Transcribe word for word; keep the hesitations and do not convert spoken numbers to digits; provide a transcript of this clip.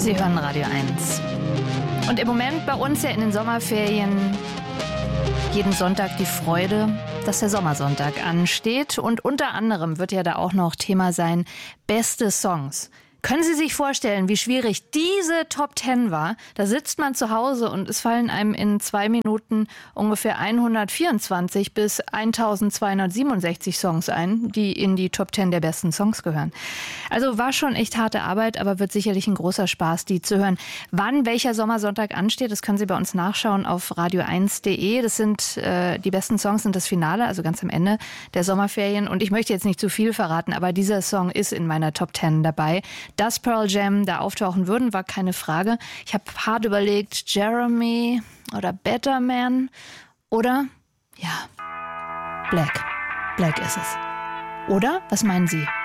Sie hören Radio eins. Und im Moment bei uns ja in den Sommerferien jeden Sonntag die Freude, dass der Sommersonntag ansteht. Und unter anderem wird ja da auch noch Thema sein, beste Songs. Können Sie sich vorstellen, wie schwierig diese Top Ten war? Da sitzt man zu Hause und es fallen einem in zwei Minuten ungefähr hundertvierundzwanzig bis eintausendzweihundertsiebenundsechzig Songs ein, die in die Top Ten der besten Songs gehören. Also war schon echt harte Arbeit, aber wird sicherlich ein großer Spaß, die zu hören. Wann welcher Sommersonntag ansteht, das können Sie bei uns nachschauen auf radio eins punkt de. Das sind äh, die besten Songs, sind das Finale, also ganz am Ende der Sommerferien. Und ich möchte jetzt nicht zu viel verraten, aber dieser Song ist in meiner Top Ten dabei. Dass Pearl Jam da auftauchen würden, war keine Frage. Ich habe hart überlegt, Jeremy oder Better Man oder, ja, Black. Black ist es. Oder? Was meinen Sie?